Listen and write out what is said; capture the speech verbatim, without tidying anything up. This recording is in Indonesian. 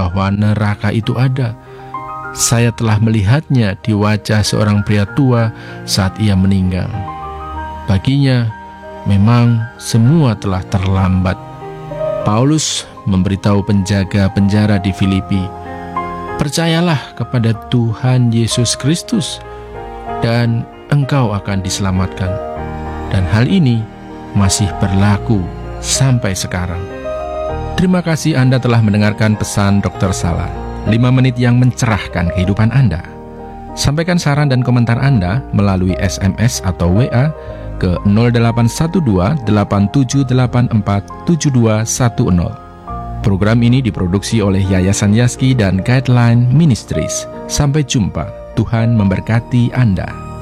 bahwa neraka itu ada. Saya telah melihatnya di wajah seorang pria tua saat ia meninggal. Baginya, memang semua telah terlambat. Paulus memberitahu penjaga penjara di Filipi, "Percayalah kepada Tuhan Yesus Kristus, dan engkau akan diselamatkan." Dan hal ini masih berlaku sampai sekarang. Terima kasih Anda telah mendengarkan pesan dokter Sala, lima menit yang mencerahkan kehidupan Anda. Sampaikan saran dan komentar Anda melalui S M S atau W A ke nol delapan satu dua delapan tujuh delapan empat tujuh dua satu nol. Program ini diproduksi oleh Yayasan Yaski dan Guideline Ministries. Sampai jumpa. Tuhan memberkati Anda.